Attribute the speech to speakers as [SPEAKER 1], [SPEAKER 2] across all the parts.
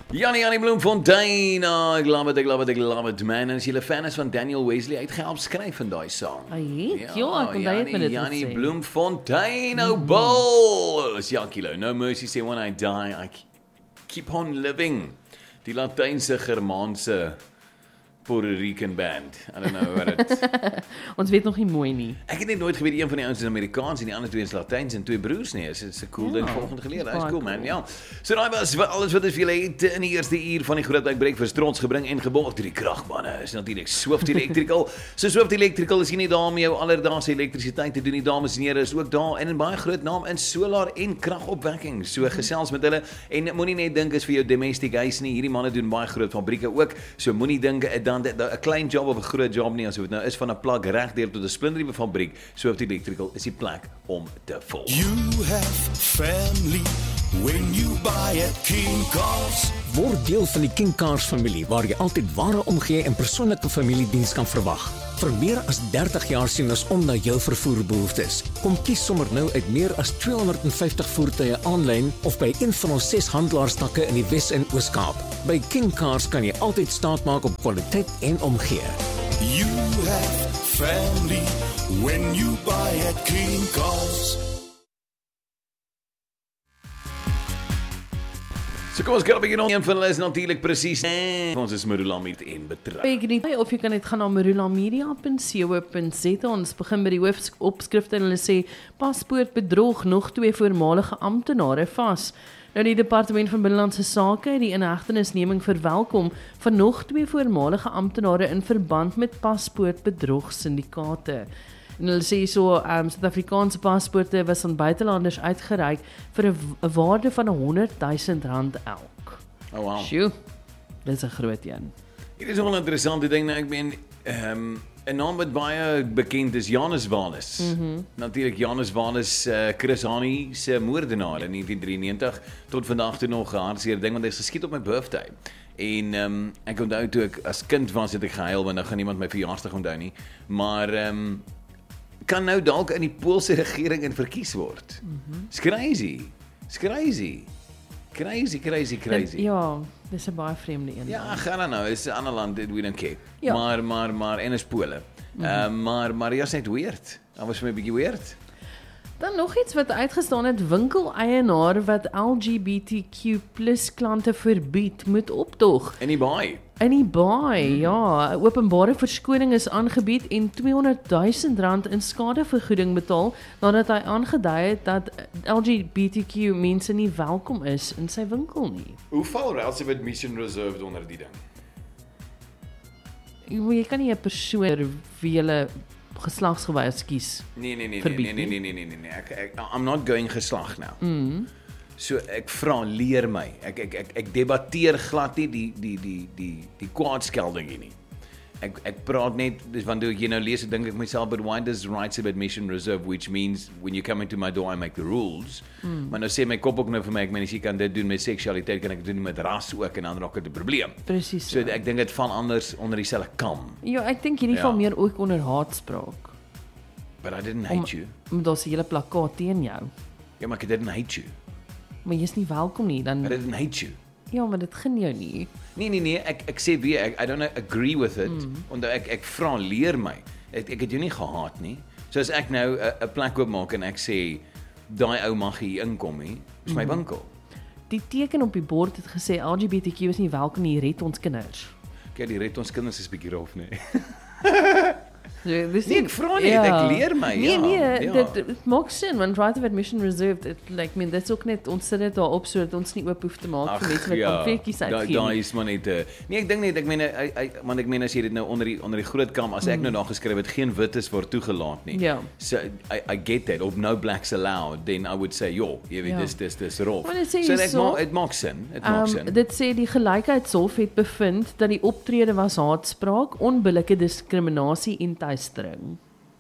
[SPEAKER 1] Jannie Bloemfontein, ek love it, man. En as julle fan is van Daniel Wesley, hy het gehelp skryf van daai song.
[SPEAKER 2] Ek kon dit met dit
[SPEAKER 1] Jannie
[SPEAKER 2] gesê.
[SPEAKER 1] Bloemfontein, oh bull! Is Jakilo, no mercy say when I die, I keep on living. Die Latynse Germaanse Puerto Rican band. I don't know what it...
[SPEAKER 2] Ons weet nog nie mooi nie.
[SPEAKER 1] Ek het net nooit geweet een van die ouens is Amerikaans en die ander twee is Latyns en twee broers nie. Is 'n cool ding volgende geleer. Hy's cool man. Ja. So daai was alles wat ons vir julle het in die eerste uur van die Groot Uitbreek vir Strons gebring en geborg deur die kragmanne. Is natuurlik Swift Electrical. So Swift Electrical is nie daar om jou alledaagse elektrisiteit te doen nie, dames en here, is ook daar en 'n baie groot naam in solar en kragopwekking. So gesels met hulle en moenie net dink is vir jou domestic huis nie. Hierdie manne doen baie groot fabrieke ook. So moenie dink dan 'n klein job of 'n groot job nie, asof dit nou is van 'n plug regdeur tot 'n splinternuwe fabriek. Swift Electrical is die plek om te volg.
[SPEAKER 3] You have family when you buy at King Cars.
[SPEAKER 4] Word deel van die King Cars familie waar jy altyd ware omgee en persoonlike familiediens kan verwag. Vir meer as 30 jaar sien ons om na jou vervoerbehoeftes. Kom kies sommer nou uit meer as 250 voertuie aanlyn of by een van ons 6 handelaarstakke in die Wes- en Oos-Kaap. By King Cars kan jy altyd staat maak op kwaliteit en omgee.
[SPEAKER 3] You have family when you buy at King Cars.
[SPEAKER 1] So kom ons kyk 'n bietjie nog een van hulle is natuurlik presies. Ons is Marula met en betrek.
[SPEAKER 2] Ek weet nie of jy kan net gaan na marulamedia.co.za. Ons begin by die hoofopskrifte en hulle sê paspoortbedrog, nog 2 voormalige amptenare vas. Nou die Departement van Binnelandse Sake het die inhegtenisneming verwelkom van nog 2 voormalige amptenare in verband met paspoortbedrog syndikaate. En hulle sê so, Suid-Afrikaanse paspoorte was aan buitelanders uitgereik vir 'n waarde van R100,000 elk.
[SPEAKER 1] Oh wow.
[SPEAKER 2] Sjoe, dis 'n groot een.
[SPEAKER 1] Hier is nog 'n interessante ding, nou ek meen 'n naam wat baie bekend is, Janus Wallis. Natuurlik Janus Wallis, Chris Hani se moordenaar in 1993 tot vandag toe nog 'n hartseer ding want hy is geskiet op my birthday. En ek onthou toe ek as kind was het ek gehuil want dan gaan niemand my verjaarsdag onthou nie. Maar kan nou dalk in die Poolse regering in verkies word. It's crazy. It's crazy. Crazy.
[SPEAKER 2] Ja, dis 'n baie vreemde een.
[SPEAKER 1] Ja, gaan nou, is 'n ander land, we don't care.
[SPEAKER 2] Ja.
[SPEAKER 1] Maar en is Pole. Maar ja, is net weird. Dat was vir my 'n bietjie weird.
[SPEAKER 2] Dan nog iets wat uitgestaan het, winkeleienaar wat LGBTQ+ klante verbied, moet optog.
[SPEAKER 1] In die baai.
[SPEAKER 2] In die baai, ja, 'n openbare verskoning is aangebied en R200,000 in skadevergoeding betaal nadat hy aangedui het dat LGBTQ mense nie welkom is in sy winkel nie.
[SPEAKER 1] Hoe val Railsewit Mission Reserved onder die ding?
[SPEAKER 2] Jy kan nie 'n persoon wie hulle geslagsgewys kies.
[SPEAKER 1] Nee.
[SPEAKER 2] Verbied
[SPEAKER 1] I'm not going geslag nou. So ek vra leer my. Ek debatteer glad nie die kwaadskelding hier nie. Ek praat net dis wanneer jy nou lees, dink ek myself, but why does rights of admission reserve, which means when you come into my door I make the rules. Maar nou sê my kop ook nou vir my, ek meen as jy kan dit doen met seksualiteit, kan ek dit doen met ras ook en dan raak dit 'n probleem.
[SPEAKER 2] Presies.
[SPEAKER 1] So ek dink dit val anders onder dieselfde kam.
[SPEAKER 2] Ja, ek dink hierdie val meer ook onder haatspraak.
[SPEAKER 1] But I didn't hate you.
[SPEAKER 2] Omdat daar's 'n hele plakkaat teen jou.
[SPEAKER 1] Ja, maar ek didn't hate you.
[SPEAKER 2] Maar jy's nie welkom nie, dan
[SPEAKER 1] I didn't hate you.
[SPEAKER 2] ja, maar dit gaan jou nie.
[SPEAKER 1] Nee, ek sê weer, I don't agree with it, want ek vra leer my. Ek het jou nie gehaat nie. So as ek nou 'n plek oopmaak en ek sê daai ou mag hier inkom nie, is my winkel.
[SPEAKER 2] Die teken op die bord het gesê LGBTQ is nie welkom nie, red ons kinders.
[SPEAKER 1] Kyk, die red ons kinders is bietjie rof, nee.
[SPEAKER 2] Dis
[SPEAKER 1] Nee, ek vra net, ek leer my,
[SPEAKER 2] dit maak sin, want right of admission reserved, dit's ook net, ons sit dit daar op sodat ons nie oop hoef te maak vir mense met pamfletjies uitgee.
[SPEAKER 1] Daai is maar net nee, ek dink net, ek meen as jy dit nou onder die groot kam, as ek nou daar geskryf het geen wites word toegelaat nie.
[SPEAKER 2] Ja.
[SPEAKER 1] So I get that, of no blacks allowed, then I would say, jy weet dis rof.
[SPEAKER 2] Maar dit sê
[SPEAKER 1] So dit maak sin,
[SPEAKER 2] Dit sê die Gelykheidshof het bevind dat die optrede was haatspraak, onbillike diskriminasie en teistering.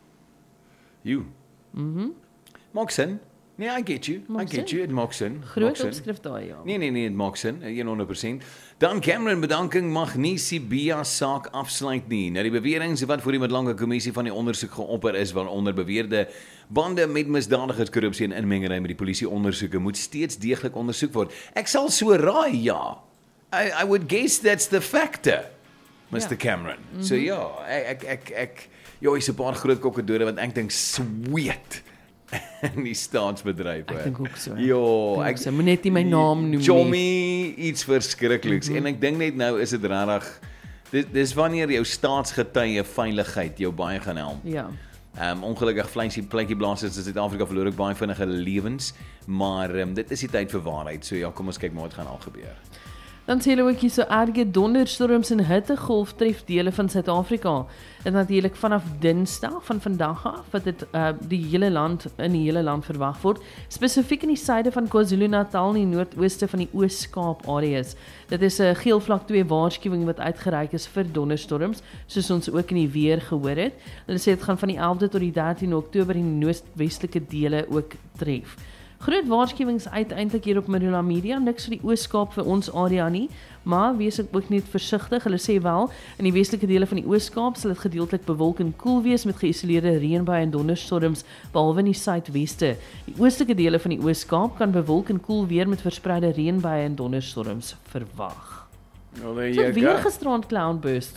[SPEAKER 1] Maak sin. Nee, I get you. It maak sin.
[SPEAKER 2] Groot opskrif daai, ja.
[SPEAKER 1] Nee, dit maak sin, 100%. Dan Cameron bedanking mag nie Sibia saak afsluit nie. Nou die beweringe wat voor die middellange kommissie van die ondersoek geopper is waaronder beweerde bande met misdadigheid, korrupsie en inmengery met die polisie ondersoeke moet steeds deeglik ondersoek word. Ek sal so raai, ja. I would guess that's the factor, Mr. Cameron. So ja, ek is 'n paar groot kokkedore wat ek dink sweet in die staatsbedryf.
[SPEAKER 2] Ek dink ook so.
[SPEAKER 1] Ja,
[SPEAKER 2] ek moet net nie my naam noem nie.
[SPEAKER 1] Johnny, iets verskrikliks. En ek dink net nou is dit regtig dis wanneer jou staatsgetuie veiligheid jou baie gaan help.
[SPEAKER 2] Ja.
[SPEAKER 1] Ongelukkig pleintjieblaasers in Suid-Afrika verloor ook baie vinnige lewens, maar dit is die tyd vir waarheid. So ja, kom ons kyk maar wat gaan al gebeur.
[SPEAKER 2] Dan sê hulle ook hier so erge donderstorms en hittegolf tref dele van Suid-Afrika. En natuurlik vanaf Dinsdag van vandag af wat dit in die hele land verwag word, spesifiek in die suide van KwaZulu-Natal en die noordooste van die Oos-Kaap areas. Dit is 'n geel vlak 2 waarskuwing wat uitgereik is vir donderstorms, soos ons ook in die weer gehoor het. Hulle sê dit gaan van die 11de tot die 13de Oktober in die noordwestelike dele ook tref. Groot waarskuwings uiteindelik hier op Marula Media, niks vir die Oos-Kaap vir ons area nie, maar wees ook net versigtig. Hulle sê wel, in die westelike dele van die Oos-Kaap sal dit gedeeltelik bewolk en koel wees met geïsoleerde reënbuie en donderstorms, behalwe in die suidweste. Die oostelike dele van die Oos-Kaap kan bewolk en koel weer met verspreide reënbuie en donderstorms verwag.
[SPEAKER 1] Well, there
[SPEAKER 2] So
[SPEAKER 1] you
[SPEAKER 2] weer
[SPEAKER 1] go.
[SPEAKER 2] gisterand cloudbursts